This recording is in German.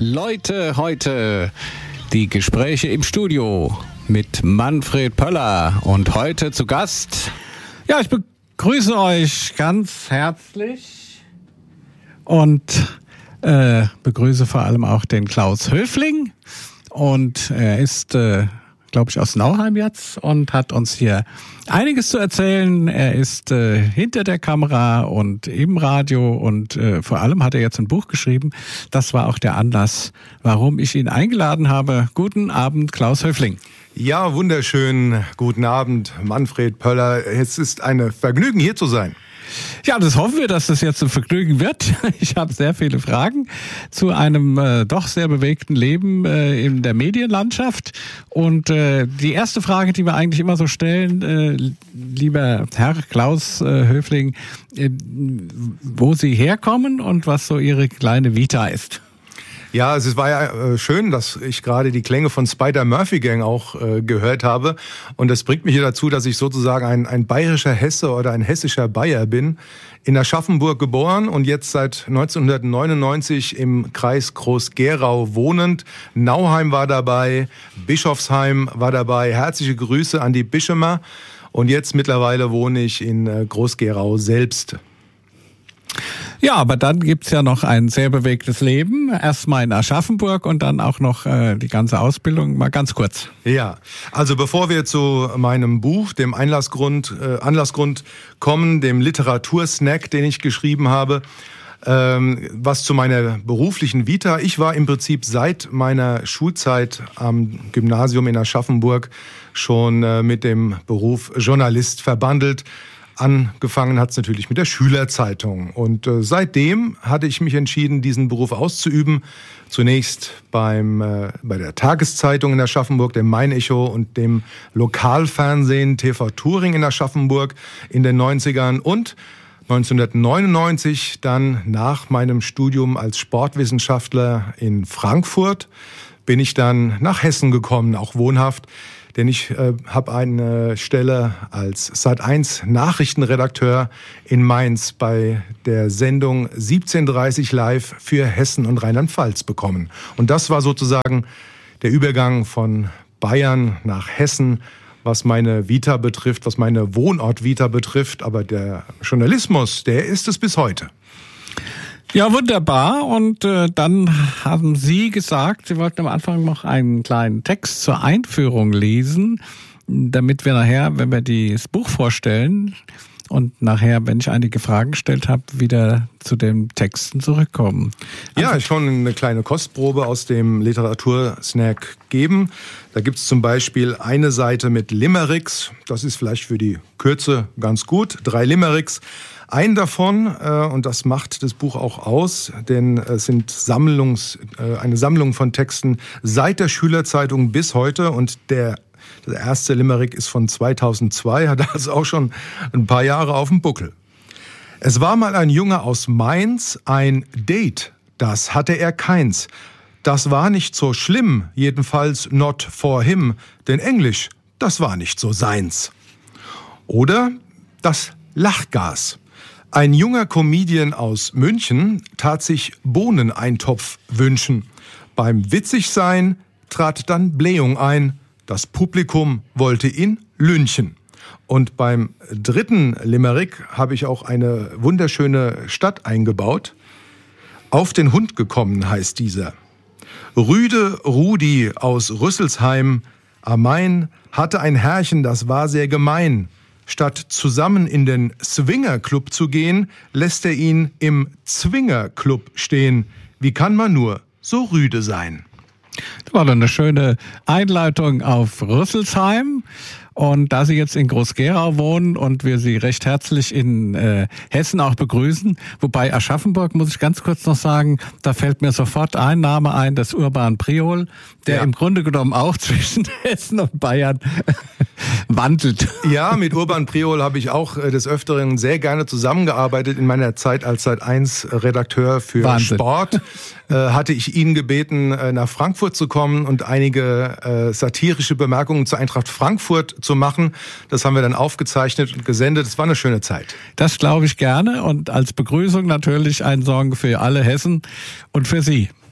Leute, heute die Gespräche im Studio mit Manfred Pöller und heute zu Gast. Ja, ich begrüße euch ganz herzlich und begrüße vor allem auch den Klaus Höfling. Und er ist, glaube ich, aus Nauheim jetzt und hat uns hier einiges zu erzählen. Er ist hinter der Kamera und im Radio und vor allem hat er jetzt ein Buch geschrieben. Das war auch der Anlass, warum ich ihn eingeladen habe. Guten Abend, Klaus Höfling. Ja, wunderschönen guten Abend, Manfred Pöller. Es ist ein Vergnügen, hier zu sein. Ja, das hoffen wir, dass das jetzt ein Vergnügen wird. Ich habe sehr viele Fragen zu einem doch sehr bewegten Leben in der Medienlandschaft. Und die erste Frage, die wir eigentlich immer so stellen, lieber Herr Klaus Höfling, wo Sie herkommen und was so Ihre kleine Vita ist. Ja, es war ja schön, dass ich gerade die Klänge von Spider-Murphy-Gang auch gehört habe. Und das bringt mich hier dazu, dass ich sozusagen ein bayerischer Hesse oder ein hessischer Bayer bin. In Aschaffenburg geboren und jetzt seit 1999 im Kreis Groß-Gerau wohnend. Nauheim war dabei, Bischofsheim war dabei. Herzliche Grüße an die Bischemer. Und jetzt mittlerweile wohne ich in Groß-Gerau selbst. Ja, aber dann gibt's ja noch ein sehr bewegtes Leben. Erstmal in Aschaffenburg und dann auch noch die ganze Ausbildung. Mal ganz kurz. Ja, also bevor wir zu meinem Buch, dem Anlassgrund kommen, dem Literatursnack, den ich geschrieben habe, was zu meiner beruflichen Vita. Ich war im Prinzip seit meiner Schulzeit am Gymnasium in Aschaffenburg schon mit dem Beruf Journalist verbandelt. Angefangen hat es natürlich mit der Schülerzeitung und seitdem hatte ich mich entschieden, diesen Beruf auszuüben. Zunächst bei der Tageszeitung in Aschaffenburg, dem Main-Echo und dem Lokalfernsehen TV Touring in Aschaffenburg in den 90ern und 1999 dann nach meinem Studium als Sportwissenschaftler in Frankfurt bin ich dann nach Hessen gekommen, auch wohnhaft. Denn ich habe eine Stelle als Sat.1 Nachrichtenredakteur in Mainz bei der Sendung 17:30 live für Hessen und Rheinland-Pfalz bekommen. Und das war sozusagen der Übergang von Bayern nach Hessen, was meine Vita betrifft, was meine Wohnort-Vita betrifft. Aber der Journalismus, der ist es bis heute. Ja, wunderbar. Und dann haben Sie gesagt, Sie wollten am Anfang noch einen kleinen Text zur Einführung lesen, damit wir nachher, wenn wir das Buch vorstellen und nachher, wenn ich einige Fragen gestellt habe, wieder zu den Texten zurückkommen. Ja, ich kann eine kleine Kostprobe aus dem Literatursnack geben. Da gibt es zum Beispiel eine Seite mit Limericks. Das ist vielleicht für die Kürze ganz gut. 3 Limericks. Ein davon, und das macht das Buch auch aus, denn es sind eine Sammlung von Texten seit der Schülerzeitung bis heute und der erste Limerick ist von 2002, hat also auch schon ein paar Jahre auf dem Buckel. Es war mal ein Junge aus Mainz, ein Date, das hatte er keins. Das war nicht so schlimm, jedenfalls not for him, denn Englisch, das war nicht so seins. Oder das Lachgas. Ein junger Comedian aus München tat sich Bohneneintopf wünschen. Beim Witzigsein trat dann Blähung ein. Das Publikum wollte ihn lynchen. Und beim dritten Limerick habe ich auch eine wunderschöne Stadt eingebaut. Auf den Hund gekommen heißt dieser. Rüde Rudi aus Rüsselsheim am Main hatte ein Herrchen, das war sehr gemein. Statt zusammen in den Swingerclub zu gehen, lässt er ihn im Zwingerclub stehen. Wie kann man nur so rüde sein? Das war dann eine schöne Einleitung auf Rüsselsheim. Und da Sie jetzt in Groß-Gerau wohnen und wir Sie recht herzlich in Hessen auch begrüßen, wobei Aschaffenburg, muss ich ganz kurz noch sagen, da fällt mir sofort ein Name ein, das Urban Priol, der im Grunde genommen auch zwischen Hessen und Bayern wandelt. Ja, mit Urban Priol habe ich auch des Öfteren sehr gerne zusammengearbeitet in meiner Zeit als Sat.1 Redakteur für Wahnsinn. Sport. Hatte ich ihn gebeten, nach Frankfurt zu kommen und einige satirische Bemerkungen zur Eintracht Frankfurt zu machen. Das haben wir dann aufgezeichnet und gesendet. Es war eine schöne Zeit. Das glaube ich gerne und als Begrüßung natürlich ein Song für alle Hessen und für Sie.